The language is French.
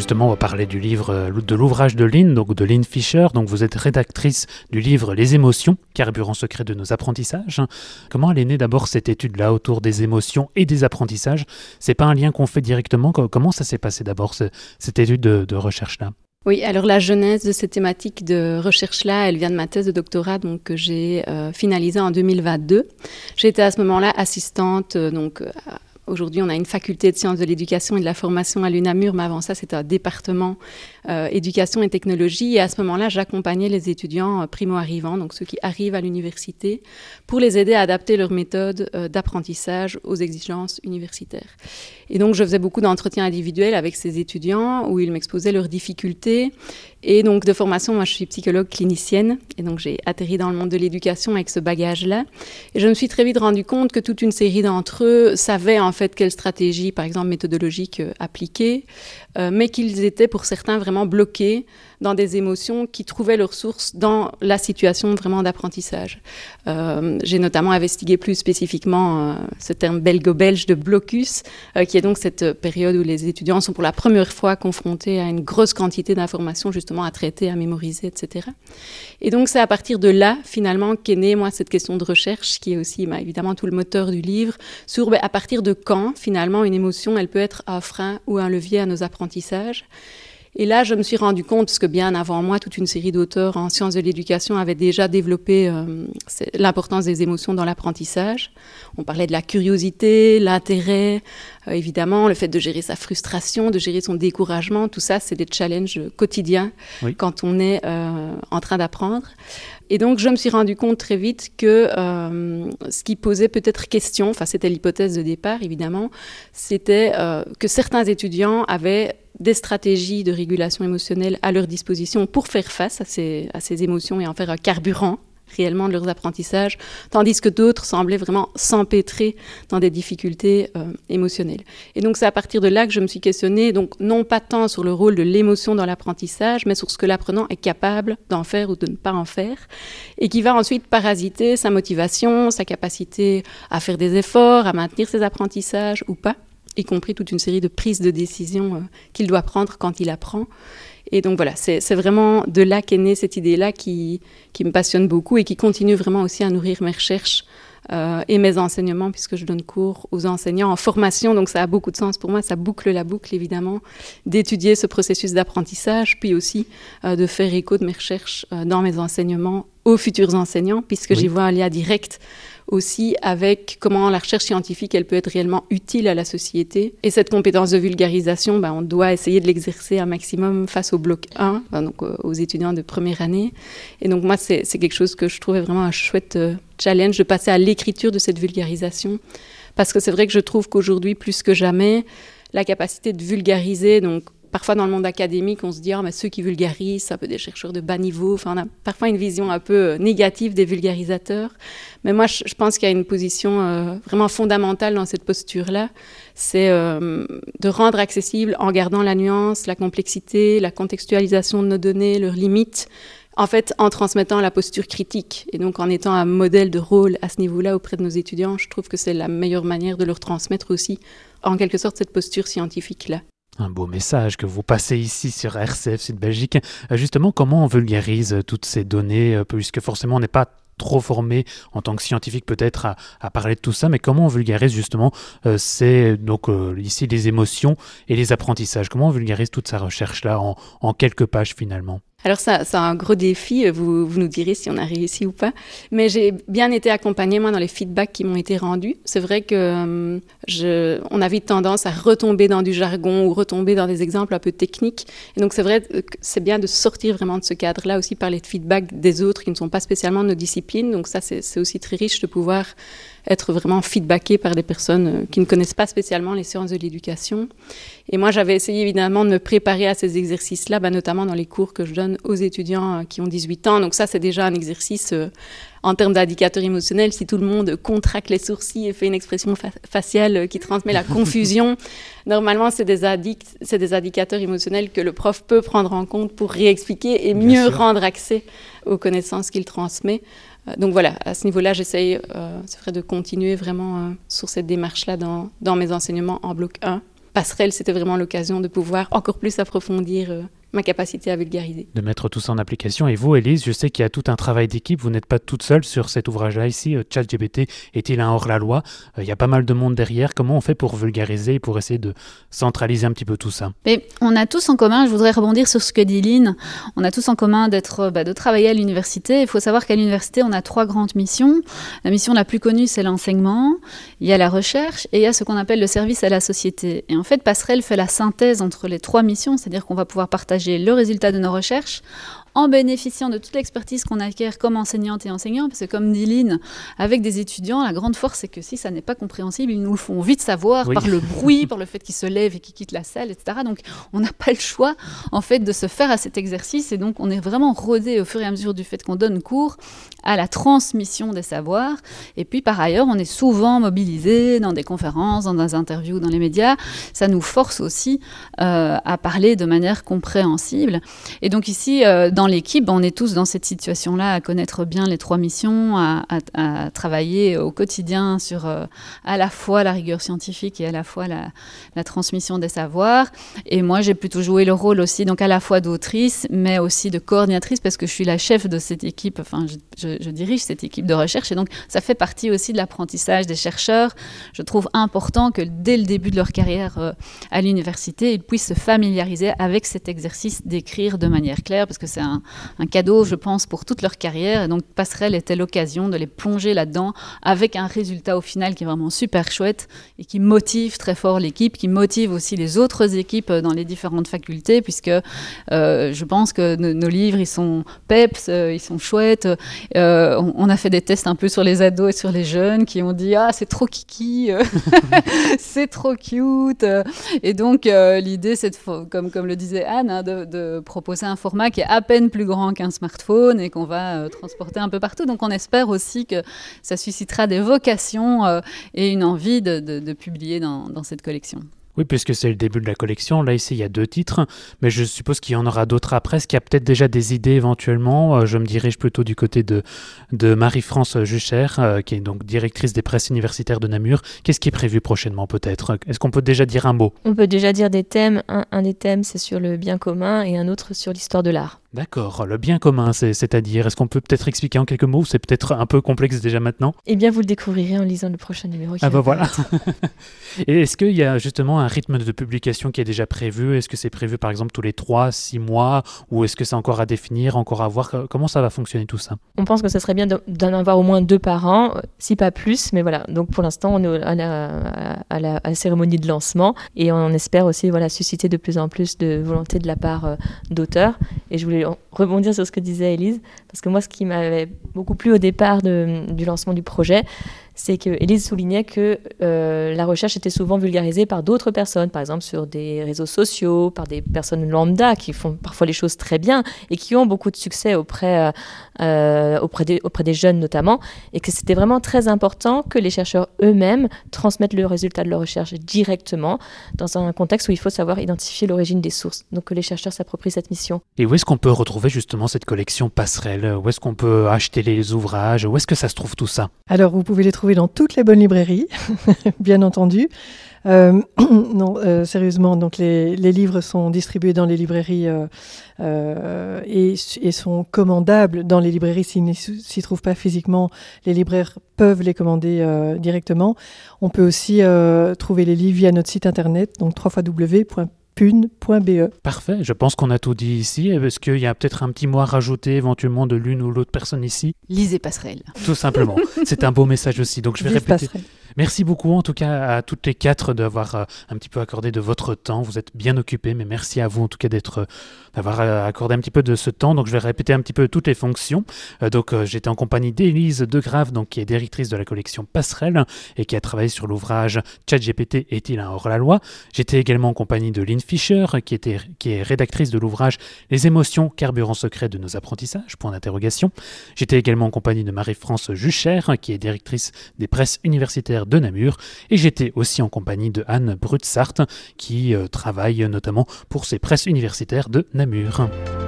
justement, on va parler du livre, de l'ouvrage de Lynn, donc de Lynn Fisher. Donc vous êtes rédactrice du livre Les émotions, carburant secret de nos apprentissages. Comment elle est née d'abord cette étude-là autour des émotions et des apprentissages? C'est pas un lien qu'on fait directement. Comment ça s'est passé d'abord, cette étude de recherche-là? Oui, alors la genèse de cette thématique de recherche-là, elle vient de ma thèse de doctorat que j'ai finalisée en 2022. J'étais à ce moment-là assistante, aujourd'hui, on a une faculté de sciences de l'éducation et de la formation à l'UNAMUR, mais avant ça, c'était un département éducation et technologie. Et à ce moment-là, j'accompagnais les étudiants primo-arrivants, donc ceux qui arrivent à l'université, pour les aider à adapter leur méthode d'apprentissage aux exigences universitaires. Et donc, je faisais beaucoup d'entretiens individuels avec ces étudiants où ils m'exposaient leurs difficultés. Et donc, de formation, moi, je suis psychologue clinicienne. Et donc, j'ai atterri dans le monde de l'éducation avec ce bagage-là. Et je me suis très vite rendu compte que toute une série d'entre eux savaient en fait quelle stratégie, par exemple méthodologique, appliquer, mais qu'ils étaient pour certains vraiment bloqués dans des émotions qui trouvaient leur source dans la situation vraiment d'apprentissage. J'ai notamment investigué plus spécifiquement ce terme belgo-belge de blocus, qui est donc cette période où les étudiants sont pour la première fois confrontés à une grosse quantité d'informations justement à traiter, à mémoriser, etc. Et donc c'est à partir de là finalement qu'est née moi cette question de recherche qui est aussi évidemment tout le moteur du livre sur à partir de quand finalement une émotion elle peut être un frein ou un levier à nos apprentissages. Et là, je me suis rendu compte, parce que bien avant moi, toute une série d'auteurs en sciences de l'éducation avaient déjà développé l'importance des émotions dans l'apprentissage. On parlait de la curiosité, l'intérêt, évidemment, le fait de gérer sa frustration, de gérer son découragement. Tout ça, c'est des challenges quotidiens quand on est en train d'apprendre. Et donc, je me suis rendu compte très vite que ce qui posait peut-être question, enfin, c'était l'hypothèse de départ, évidemment, c'était que certains étudiants avaient des stratégies de régulation émotionnelle à leur disposition pour faire face à ces émotions et en faire un carburant réellement de leurs apprentissages, tandis que d'autres semblaient vraiment s'empêtrer dans des difficultés émotionnelles. Et donc, c'est à partir de là que je me suis questionnée, donc non pas tant sur le rôle de l'émotion dans l'apprentissage, mais sur ce que l'apprenant est capable d'en faire ou de ne pas en faire, et qui va ensuite parasiter sa motivation, sa capacité à faire des efforts, à maintenir ses apprentissages ou pas, y compris toute une série de prises de décision qu'il doit prendre quand il apprend. Et donc voilà, c'est vraiment de là qu'est née cette idée-là qui me passionne beaucoup et qui continue vraiment aussi à nourrir mes recherches et mes enseignements, puisque je donne cours aux enseignants en formation, donc ça a beaucoup de sens pour moi, ça boucle la boucle évidemment, d'étudier ce processus d'apprentissage, puis aussi de faire écho de mes recherches dans mes enseignements aux futurs enseignants, puisque j'y vois un lien direct aussi avec comment la recherche scientifique, elle peut être réellement utile à la société. Et cette compétence de vulgarisation, on doit essayer de l'exercer un maximum face au bloc 1, donc aux étudiants de première année. Et donc moi, c'est quelque chose que je trouvais vraiment un chouette challenge de passer à l'écriture de cette vulgarisation. Parce que c'est vrai que je trouve qu'aujourd'hui, plus que jamais, la capacité de vulgariser, donc parfois dans le monde académique, on se dit mais ceux qui vulgarisent, c'est un peu des chercheurs de bas niveau. Enfin, on a parfois une vision un peu négative des vulgarisateurs. Mais moi, je pense qu'il y a une position vraiment fondamentale dans cette posture-là. C'est de rendre accessible, en gardant la nuance, la complexité, la contextualisation de nos données, leurs limites, en fait, en transmettant la posture critique. Et donc, en étant un modèle de rôle à ce niveau-là auprès de nos étudiants, je trouve que c'est la meilleure manière de leur transmettre aussi, en quelque sorte, cette posture scientifique-là. Un beau message que vous passez ici sur RCF Sud Belgique. Justement, comment on vulgarise toutes ces données, puisque forcément on n'est pas trop formé en tant que scientifique peut-être à parler de tout ça, mais comment on vulgarise justement ici les émotions et les apprentissages? Comment on vulgarise toute sa recherche-là en quelques pages finalement? Alors ça, c'est un gros défi, vous nous direz si on a réussi ou pas, mais j'ai bien été accompagnée moi dans les feedbacks qui m'ont été rendus. C'est vrai que on a vite tendance à retomber dans du jargon ou retomber dans des exemples un peu techniques, et donc c'est vrai que c'est bien de sortir vraiment de ce cadre-là aussi, parler de feedback des autres qui ne sont pas spécialement de nos disciplines, donc ça c'est aussi très riche de pouvoir être vraiment feedbacké par des personnes qui ne connaissent pas spécialement les sciences de l'éducation. Et moi, j'avais essayé évidemment de me préparer à ces exercices-là, notamment dans les cours que je donne aux étudiants qui ont 18 ans. Donc ça, c'est déjà un exercice en termes d'indicateurs émotionnels. Si tout le monde contracte les sourcils et fait une expression faciale qui transmet la confusion, normalement, c'est des indicateurs émotionnels que le prof peut prendre en compte pour réexpliquer et mieux rendre accès aux connaissances qu'il transmet. Donc voilà, à ce niveau-là, j'essaye c'est vrai, de continuer vraiment sur cette démarche-là dans mes enseignements en bloc 1. Passerelle, c'était vraiment l'occasion de pouvoir encore plus approfondir ma capacité à vulgariser. De mettre tout ça en application. Et vous, Élise, je sais qu'il y a tout un travail d'équipe. Vous n'êtes pas toute seule sur cet ouvrage-là ici. ChatGPT est-il un hors-la-loi ? Il y a pas mal de monde derrière. Comment on fait pour vulgariser et pour essayer de centraliser un petit peu tout ça ? Mais on a tous en commun, je voudrais rebondir sur ce que dit Lynn, on a tous en commun de travailler à l'université. Il faut savoir qu'à l'université, on a 3 grandes missions. La mission la plus connue, c'est l'enseignement, il y a la recherche et il y a ce qu'on appelle le service à la société. Et en fait, Passerelle fait la synthèse entre les 3 missions, c'est-à-dire qu'on va pouvoir partager le résultat de nos recherches en bénéficiant de toute l'expertise qu'on acquiert comme enseignante et enseignant, parce que comme dit Lynn, avec des étudiants, la grande force, c'est que si ça n'est pas compréhensible, ils nous le font vite savoir par le bruit, par le fait qu'ils se lèvent et qu'ils quittent la salle, etc. Donc, on n'a pas le choix, en fait, de se faire à cet exercice, et donc on est vraiment rodé au fur et à mesure du fait qu'on donne cours à la transmission des savoirs. Et puis, par ailleurs, on est souvent mobilisé dans des conférences, dans des interviews, dans les médias. Ça nous force aussi à parler de manière compréhensible. Et donc ici, dans l'équipe, on est tous dans cette situation-là, à connaître bien les 3 missions, à travailler au quotidien sur à la fois la rigueur scientifique et à la fois la transmission des savoirs. Et moi, j'ai plutôt joué le rôle aussi, donc à la fois d'autrice, mais aussi de coordinatrice, parce que je suis la chef de cette équipe, enfin, je dirige cette équipe de recherche, et donc ça fait partie aussi de l'apprentissage des chercheurs. Je trouve important que dès le début de leur carrière à l'université, ils puissent se familiariser avec cet exercice d'écrire de manière claire, parce que c'est un cadeau, je pense, pour toute leur carrière. Et donc, Passerelle était l'occasion de les plonger là-dedans avec un résultat au final qui est vraiment super chouette et qui motive très fort l'équipe, qui motive aussi les autres équipes dans les différentes facultés, puisque je pense que nos livres, ils sont peps, ils sont chouettes. On a fait des tests un peu sur les ados et sur les jeunes qui ont dit « Ah, c'est trop kiki, c'est trop cute ». Et donc, l'idée, c'est, comme le disait Anne, hein, de proposer un format qui est à peine plus grand qu'un smartphone et qu'on va transporter un peu partout. Donc, on espère aussi que ça suscitera des vocations et une envie de publier dans cette collection. Oui, puisque c'est le début de la collection. Là, ici, il y a 2 titres, mais je suppose qu'il y en aura d'autres après. Est-ce qu'il y a peut-être déjà des idées éventuellement ? Je me dirige plutôt du côté de Marie-France Jucher, qui est donc directrice des presses universitaires de Namur. Qu'est-ce qui est prévu prochainement, peut-être ? Est-ce qu'on peut déjà dire un mot ? On peut déjà dire des thèmes. Un des thèmes, c'est sur le bien commun et un autre sur l'histoire de l'art. D'accord, le bien commun, c'est-à-dire, est-ce qu'on peut peut-être expliquer en quelques mots ? C'est peut-être un peu complexe déjà maintenant ? Eh bien, vous le découvrirez en lisant le prochain numéro. Ah bah voilà. Et est-ce qu'il y a justement un rythme de publication qui est déjà prévu ? Est-ce que c'est prévu par exemple tous les 3-6 mois ? Ou est-ce que c'est encore à définir, encore à voir ? Comment ça va fonctionner tout ça ? On pense que ce serait bien d'en avoir au moins 2 par an, si pas plus. Mais voilà, donc pour l'instant, on est à la cérémonie de lancement. Et on espère aussi susciter de plus en plus de volonté de la part d'auteurs. Et je voulais rebondir sur ce que disait Élise, parce que moi, ce qui m'avait beaucoup plu au départ du lancement du projet, c'est que Élise soulignait que la recherche était souvent vulgarisée par d'autres personnes, par exemple sur des réseaux sociaux, par des personnes lambda qui font parfois les choses très bien et qui ont beaucoup de succès auprès des jeunes notamment, et que c'était vraiment très important que les chercheurs eux-mêmes transmettent le résultat de leur recherche directement dans un contexte où il faut savoir identifier l'origine des sources. Donc que les chercheurs s'approprient cette mission. Et où est-ce qu'on peut retrouver justement cette collection Passerelle ? Où est-ce qu'on peut acheter les ouvrages ? Où est-ce que ça se trouve tout ça ? Alors, vous pouvez les trouver dans toutes les bonnes librairies, bien entendu. Sérieusement, donc les livres sont distribués dans les librairies et sont commandables dans les librairies. S'ils ne s'y trouvent pas physiquement, les libraires peuvent les commander directement. On peut aussi trouver les livres via notre site internet, donc www.pune.be. Parfait, je pense qu'on a tout dit ici. Est-ce qu'il y a peut-être un petit mot à rajouter éventuellement de l'une ou l'autre personne ici ? Lisez Passerelle. Tout simplement, c'est un beau message aussi. Donc je vais répéter. Passerelle. Merci beaucoup en tout cas à toutes les 4 d'avoir un petit peu accordé de votre temps. Vous êtes bien occupés, mais merci à vous en tout cas d'avoir accordé un petit peu de ce temps. Donc je vais répéter un petit peu toutes les fonctions. J'étais en compagnie d'Élise Degrave, donc qui est directrice de la collection Passerelle et qui a travaillé sur l'ouvrage ChatGPT est-il un hors-la-loi ? J'étais également en compagnie de Lynn Fischer, qui est rédactrice de l'ouvrage Les émotions, carburant secret de nos apprentissages, point d'interrogation. J'étais également en compagnie de Marie-France Jucher, qui est directrice des presses universitaires de Namur, et j'étais aussi en compagnie de Anne Brutsart, qui travaille notamment pour ces presses universitaires de Namur.